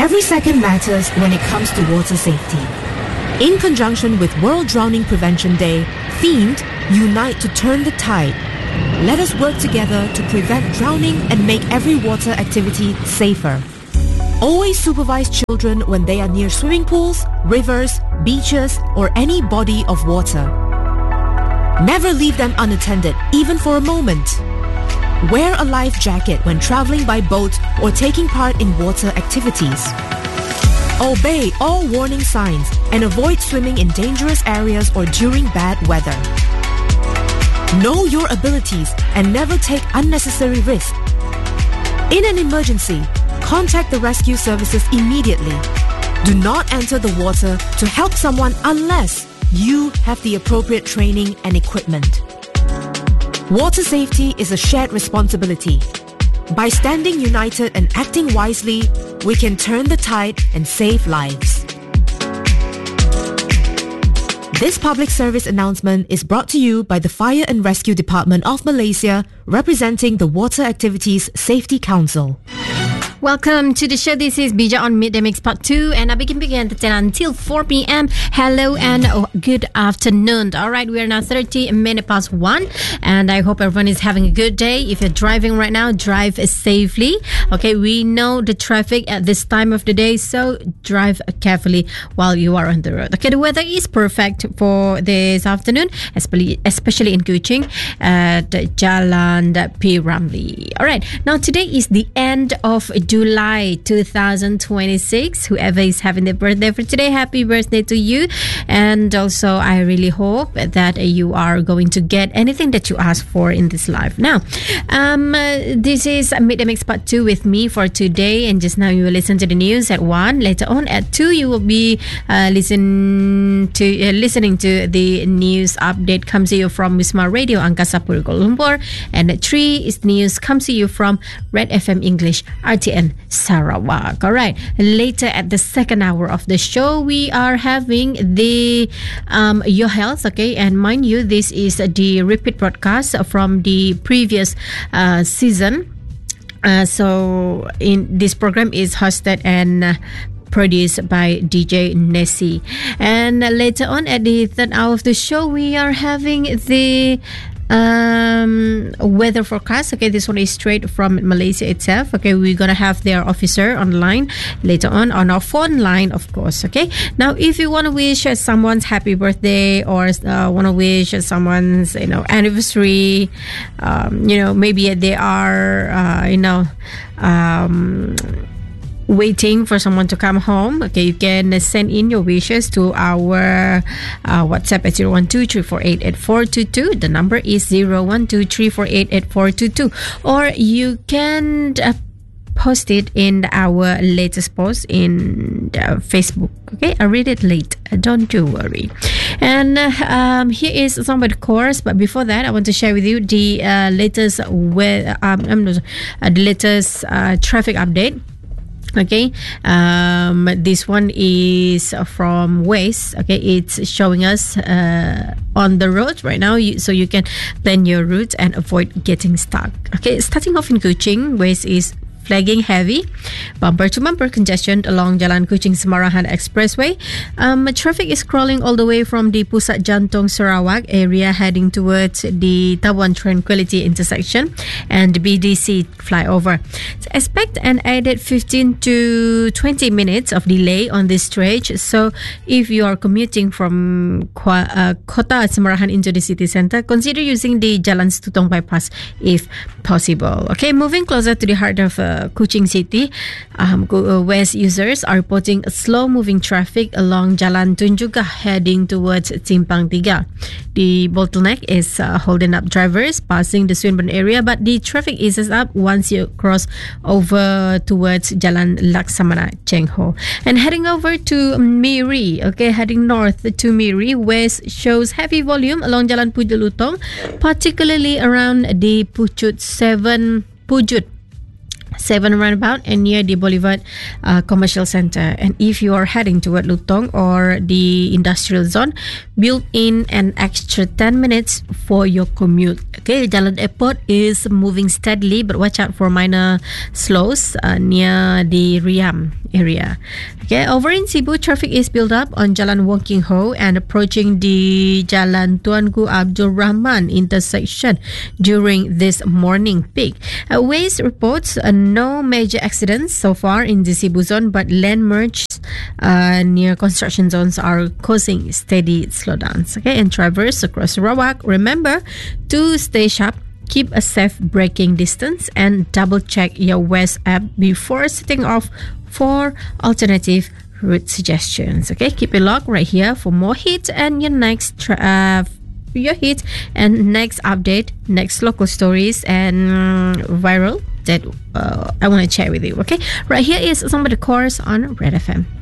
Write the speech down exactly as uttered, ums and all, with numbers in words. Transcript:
Every second matters when it comes to water safety. In conjunction with World Drowning Prevention Day, themed Unite to Turn the Tide, let us work together to prevent drowning and make every water activity safer. Always supervise children when they are near swimming pools, rivers, beaches, or any body of water. Never leave them unattended, even for a moment. Wear a life jacket when traveling by boat or taking part in water activities. Obey all warning signs and avoid swimming in dangerous areas or during bad weather. Know your abilities and never take unnecessary risks. In an emergency, contact the rescue services immediately. Do not enter the water to help someone unless you have the appropriate training and equipment. Water safety is a shared responsibility. By standing united and acting wisely, we can turn the tide and save lives. This public service announcement is brought to you by the Fire and Rescue Department of Malaysia, representing the Water Activities Safety Council. Welcome to the show. This is Bija on Midday Mix Part two, and I begin begin until four p.m. Hello and oh, good afternoon. All right, we are now thirty minutes past one, and I hope everyone is having a good day. If you're driving right now, drive safely. Okay, we know the traffic at this time of the day, so drive carefully while you are on the road. Okay, the weather is perfect for this afternoon, especially especially in Kuching at Jalan P. Ramlee. All right, now today is the end of July twenty twenty-six. Whoever is having their birthday for today, happy birthday to you. And also, I really hope that you are going to get anything that you ask for in this life. Now, um, uh, this is Midday Mix Part two with me for today. And just now you will listen to the news at one. Later on at two, you will be uh, listen to, uh, listening to the news update comes to you from Wisma Radio Angkasa Puri Kuala Lumpur. And at three is news comes to you from Red F M English R T N Sarawak. All right. Later at the second hour of the show, we are having the um, Your Health. Okay, and mind you, this is the repeat broadcast from the previous uh, season. Uh, so, in this program is hosted and uh, produced by D J Nessie. And later on at the third hour of the show, we are having the Um, weather forecast. Okay, this one is straight from Malaysia itself. Okay, we're gonna have their officer online later on on our phone line, of course. Okay, now if you want to wish someone's happy birthday or uh, want to wish someone's you know anniversary, um, you know maybe they are uh, you know um waiting for someone to come home. Okay, you can send in your wishes to our uh, WhatsApp at zero one two three four eight eight four two two. The number is zero one two three four eight eight four two two. Or you can uh, post it in our latest post in uh, Facebook. Okay, I read it late. Don't you worry. And uh, um, here is some of the course. But before that, I want to share with you the uh, latest we- um, um, uh, the latest uh, traffic update. Okay, um, this one is from Waze. Okay, it's showing us uh, on the road right now, you, so you can plan your route and avoid getting stuck. Okay, starting off in Kuching, Waze is flagging heavy bumper to bumper congestion along Jalan Kuching Semarahan Expressway. Um, traffic is crawling all the way from the Pusat Jantong Sarawak area heading towards the Tabuan Tranquility intersection and B D C flyover. So expect an added fifteen to twenty minutes of delay on this stretch. So if you are commuting from uh, Kota Semarahan into the city center, consider using the Jalan Setutong bypass if possible. Okay, moving closer to the heart of uh, Kuching City, um, West users are reporting slow-moving traffic along Jalan Tunjukah heading towards Simpang Tiga. The bottleneck is uh, holding up drivers passing the Swinburne area, but the traffic eases up once you cross over towards Jalan Laksamana Cheng Ho. And heading over to Miri, okay, heading north to Miri, West shows heavy volume along Jalan Pujut Lutong, particularly around the Pucut seven Pujut seven roundabout and near the Boulevard uh, Commercial Center. And if you are heading toward Lutong or the industrial zone, build in an extra ten minutes for your commute. Okay, Jalan Airport is moving steadily, but watch out for minor slows uh, near the Riam area. Okay, over in Cebu, traffic is built up on Jalan Wong King Ho and approaching the Jalan Tuanku Abdul Rahman intersection during this morning peak. Uh, Waze reports uh, no major accidents so far in the Cebu zone, but land merge uh, near construction zones are causing steady slowdowns. Okay, and drivers across Rawak, remember to stay sharp, keep a safe braking distance, and double check your Waze app before setting off for alternative route suggestions. Okay, keep it locked right here for more hits and your next tra- uh, your hit and next update, next local stories and viral that uh, I want to share with you. Okay, right here is some of the chorus on Red F M.